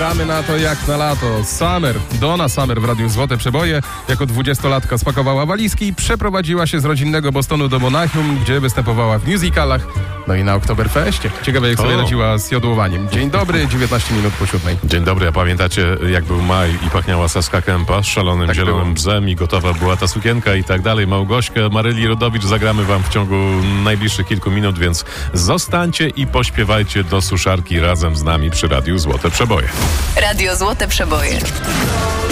gramy na to jak na lato. Donna Summer w Radiu Złote Przeboje jako 20-latka spakowała walizki i przeprowadziła się z rodzinnego Bostonu do Monachium, gdzie występowała w musicalach, no i na Oktoberfeście. Ciekawe, jak sobie radziła z jodłowaniem. Dzień dobry, 19 minut po 7. Dzień dobry, a pamiętacie, jak był maj i pachniała Saska Kępa z szalonym Tak zielonym było. bzem i gotowa była ta sukienka i tak dalej. Małgośkę, Maryli Rodowicz zagramy wam w ciągu najbliższych kilku minut, więc zostańcie i pośpiewajcie do suszarki razem z nami przy Radiu Złote Przeboje. Radio Złote Przeboje.